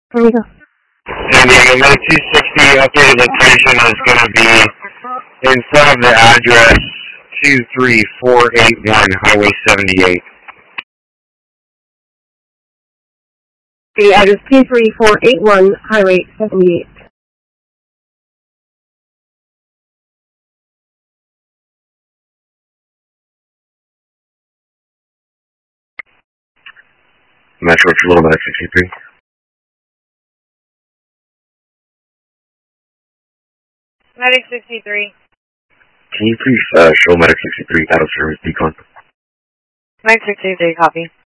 Here we go. San Diego, my 260 updated location is going to be in front of the address 23481 Highway 78. The address 23481 Highway 78. Metro for Little Medic 63. Medic 63. Can you please show Medic 63 out of service decon? Medic 63, copy.